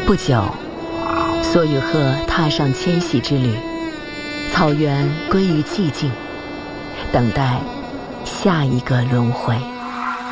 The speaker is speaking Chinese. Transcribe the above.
不久，梭与鹤踏上迁徙之旅，草原归于寂静，等待下一个轮回。